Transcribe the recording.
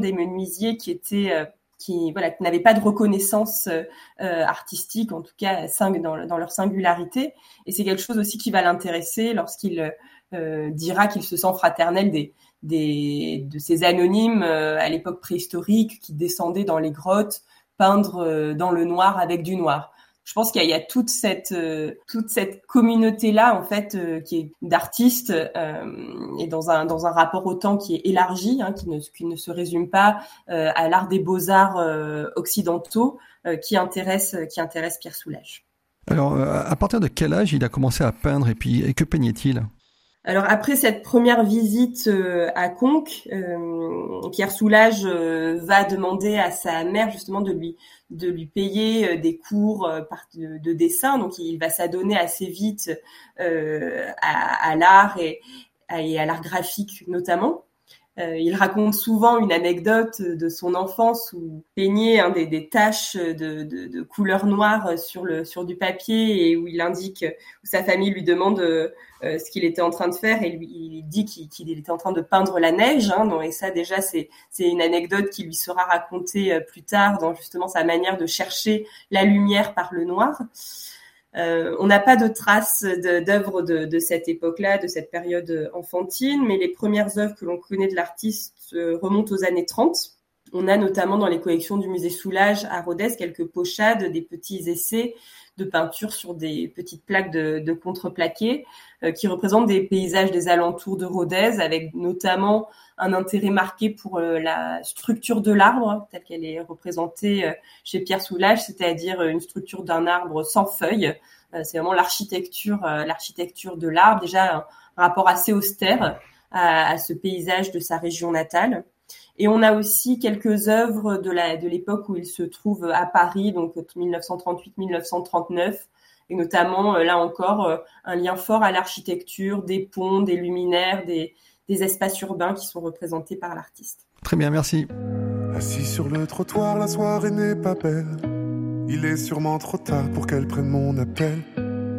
des menuisiers qui n'avaient pas de reconnaissance artistique, en tout cas dans leur singularité. Et c'est quelque chose aussi qui va l'intéresser lorsqu'il dira qu'il se sent fraternel de ces anonymes à l'époque préhistorique qui descendaient dans les grottes peindre dans le noir avec du noir. Je pense qu'il y a toute cette communauté-là, en fait, qui est d'artistes et dans un rapport au temps qui est élargi, qui ne se résume pas à l'art des beaux-arts occidentaux, qui intéresse Pierre Soulages. Alors, à partir de quel âge il a commencé à peindre et que peignait-il ? Alors après cette première visite à Conques, Pierre Soulages va demander à sa mère justement de lui payer des cours de dessin. Donc il va s'adonner assez vite à l'art et à l'art graphique notamment. Il raconte souvent une anecdote de son enfance où il peignait des taches de couleur noire sur du papier et où il indique, où sa famille lui demande ce qu'il était en train de faire et lui il dit qu'il était en train de peindre la neige. Et ça déjà c'est une anecdote qui lui sera racontée plus tard dans justement sa manière de chercher la lumière par le noir. On n'a pas de traces d'œuvres de cette époque-là, de cette période enfantine, mais les premières œuvres que l'on connaît de l'artiste remontent aux années 30. On a notamment dans les collections du musée Soulages à Rodez quelques pochades, des petits essais de peinture sur des petites plaques de contreplaqué qui représentent des paysages des alentours de Rodez, avec notamment un intérêt marqué pour la structure de l'arbre telle qu'elle est représentée chez Pierre Soulages, c'est-à-dire une structure d'un arbre sans feuilles. C'est vraiment l'architecture de l'arbre, déjà un rapport assez austère à ce paysage de sa région natale. Et on a aussi quelques œuvres de l'époque où il se trouve à Paris, donc 1938-1939, et notamment, là encore, un lien fort à l'architecture, des ponts, des luminaires, des espaces urbains qui sont représentés par l'artiste. Très bien, merci. Assis sur le trottoir, la soirée n'est pas belle. Il est sûrement trop tard pour qu'elle prenne mon appel.